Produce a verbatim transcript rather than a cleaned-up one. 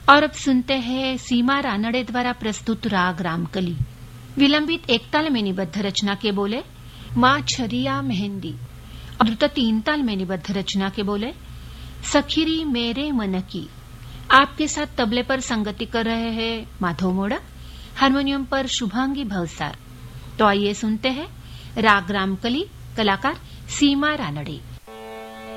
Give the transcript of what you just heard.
और अब सुनते हैं सीमा रानड़े द्वारा प्रस्तुत राग रामकली। विलंबित एक ताल में निबद्ध रचना के बोले माँ छरिया मेहंदी, और द्रुत तीन ताल में निबद्ध रचना के बोले सखीरी मेरे मन की। आपके साथ तबले पर संगति कर रहे हैं माधव मोड़ा, हारमोनियम पर शुभांगी भवसार। तो आइए सुनते हैं राग रामकली, कलाकार सीमा रानड़े।